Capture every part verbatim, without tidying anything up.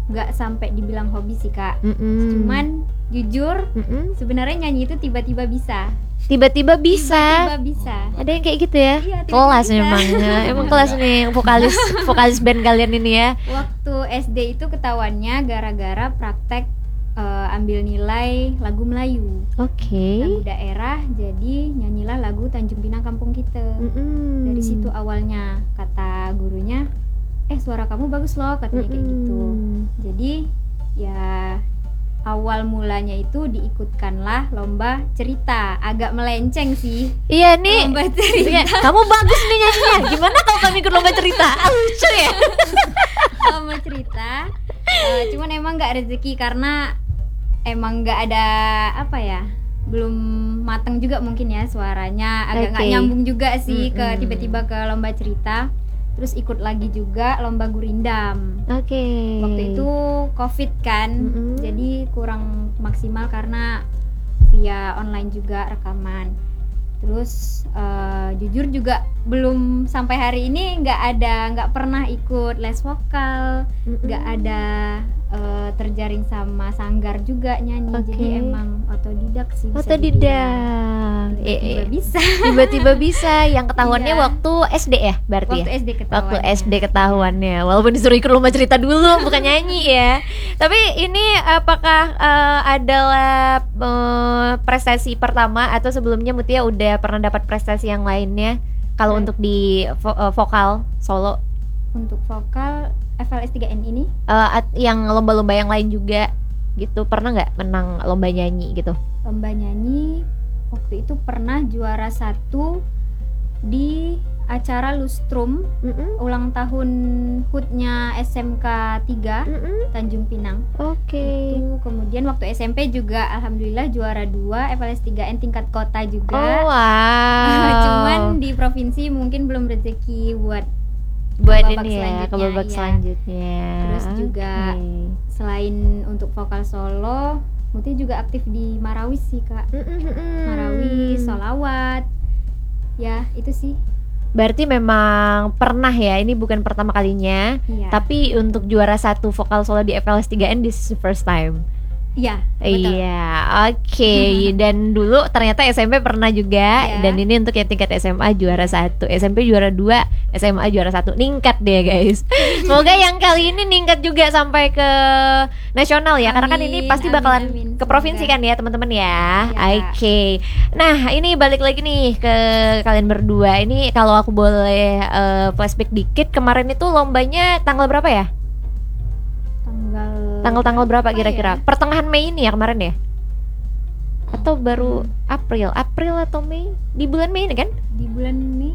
nggak sampai dibilang hobi sih Kak. Mm-mm. Cuman jujur Mm-mm. sebenarnya nyanyi itu tiba-tiba bisa. Tiba-tiba bisa. Tiba-tiba bisa. Ada yang kayak gitu ya? Iya, tiba-tiba Kelas bisa. memang ya. Emang kelas nih vokalis vokalis band kalian ini ya. Waktu S D itu ketahuannya gara-gara praktek uh, ambil nilai lagu Melayu. Oke. Lagu daerah, jadi nyanyilah lagu Tanjung Pinang kampung kita. Mm-mm. Dari situ awalnya kata gurunya, eh suara kamu bagus loh, katanya kayak gitu. Mm-mm. Jadi ya awal mulanya itu diikutkanlah lomba cerita. Agak melenceng sih Iya nih. lomba cerita. Kamu bagus nih nyanyinya. Gimana kalau kami ikut lomba cerita? Ah, lucu ya. Lomba cerita. Uh, cuman emang nggak rezeki karena emang nggak ada apa ya, belum mateng juga mungkin ya suaranya, agak nggak Oke. nyambung juga sih ke Mm-mm. tiba-tiba ke lomba cerita. Terus ikut lagi juga lomba gurindam. Oke. Waktu itu covid kan, Mm-mm. jadi kurang maksimal karena via online juga rekaman. Terus uh, jujur juga belum sampai hari ini nggak ada, nggak pernah ikut les vokal, Mm-mm. nggak ada uh, terjaring sama sanggar juga nyanyi. Oke. Jadi emang otodidak sih, bisa dibilang. Otodidak. Tiba-tiba Eh, eh. bisa. Tiba-tiba bisa. Yang ketahuannya Iya. waktu S D ya berarti Waktu ya? S D ketahuan. Waktu S D ketahuannya. Walaupun disuruh ikut lomba cerita dulu bukan nyanyi ya. Tapi ini apakah eh, adalah eh, prestasi pertama atau sebelumnya Mutia udah pernah dapat prestasi yang lainnya? Kalau Hmm. untuk di vo- eh, vokal solo Untuk vokal F L S tiga N ini eh, at- yang lomba-lomba yang lain juga gitu, pernah nggak menang lomba nyanyi gitu? lomba nyanyi waktu itu pernah juara satu di acara Lustrum Mm-mm. ulang tahun H U T-nya S M K tiga Mm-mm. Tanjung Pinang. Oke. Itu kemudian waktu S M P juga alhamdulillah juara dua F L S tiga N tingkat kota Oh juga. wow. Cuman di provinsi mungkin belum rezeki buat buat babak ini ya, ke selanjutnya, babak iya. selanjutnya. Terus juga Oke. selain untuk vokal solo, Muti juga aktif di Marawis sih Kak. Mm-mm-mm. Marawis, solawat. Ya, itu sih. Berarti memang pernah ya, ini bukan pertama kalinya, Iya. tapi untuk juara satu vokal solo di F L S tiga N this is the first time. Iya, betul. Iya, oke. Dan dulu ternyata S M P pernah juga. Iya. Dan ini untuk yang tingkat S M A juara satu, S M P juara dua, S M A juara satu. Ningkat deh guys. Semoga yang kali ini ningkat juga sampai ke nasional ya. Karena kan ini Amin, pasti amin, bakalan amin. ke provinsi Semoga. kan ya teman-teman ya. Iya. Oke. Nah ini balik lagi nih ke kalian berdua. Ini kalau aku boleh eh, flashback dikit, kemarin itu lombanya tanggal berapa ya? Tanggal Tanggal-tanggal berapa apa kira-kira? ya? Pertengahan Mei ini ya kemarin ya? Atau baru Hmm. April? April atau Mei? Di bulan Mei ini kan? Di bulan Mei.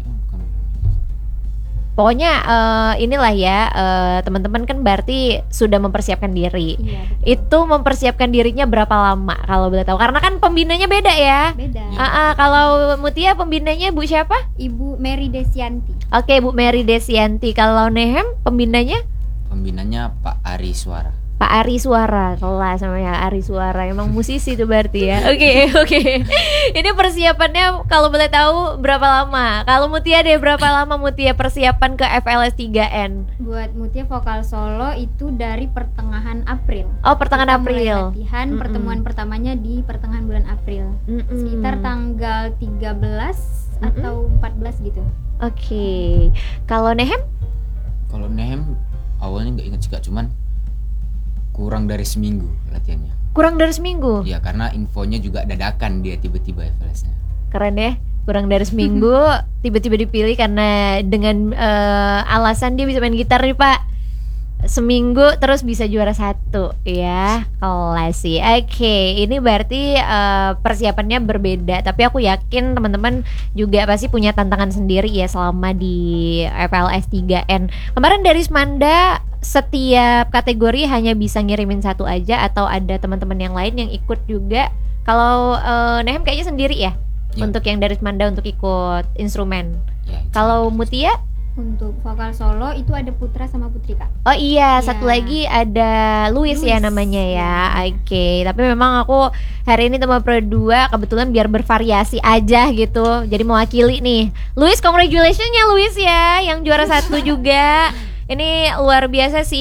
Pokoknya eh, inilah ya eh, teman-teman kan berarti sudah mempersiapkan diri. Iya, betul. Itu mempersiapkan dirinya berapa lama kalau boleh tahu? Karena kan pembinanya beda ya. Beda. Iya. Ah, ah, kalau Mutia pembinanya Bu siapa? Ibu Mary Desianti. Oke, Bu Mary Desianti. Kalau Nehem pembinanya Pembinanya Pak Ari Suara. Pak Ari Suara. Kelas namanya Ari Suara. Emang musisi tuh berarti ya. Oke, oke. Ini persiapannya kalau boleh tahu berapa lama? Kalau Mutia deh berapa lama Mutia persiapan ke F L S tiga N? Buat Mutia vokal solo itu dari pertengahan April. Oh, pertengahan Kita mulai April. latihan, Mm-mm. pertemuan pertamanya di pertengahan bulan April. Mm-mm. Sekitar tanggal tiga belas Mm-mm. atau empat belas gitu. Oke. Kalau Nehem? Kalau Nehem awalnya nggak inget juga, cuman kurang dari seminggu latihannya. Kurang dari seminggu. Ya karena infonya juga dadakan, dia tiba-tiba F L S-nya. Keren ya. Kurang dari seminggu tiba-tiba dipilih karena dengan eh, alasan dia bisa main gitar nih Pak. Seminggu terus bisa juara satu ya, kelas sih. Oke, ini berarti eh, persiapannya berbeda. Tapi aku yakin teman-teman juga pasti punya tantangan sendiri ya selama di F L S tiga N. Kemarin dari Smanda setiap kategori hanya bisa ngirimin satu aja atau ada teman-teman yang lain yang ikut juga? Kalau eh, Nehem kayaknya sendiri ya, Ya. untuk yang dari Smanda untuk ikut instrumen. Ya, itu. Kalau Mutia? Untuk vokal solo itu ada Putra sama Putri Kak. Oh iya, Iya. satu lagi ada Luis, ya Luis, namanya ya. iya. Oke, tapi memang aku hari ini teman Pro dua kebetulan biar bervariasi aja gitu. Jadi mewakili nih. Luis, congratulations ya Luis ya yang juara satu juga. Ini luar biasa sih.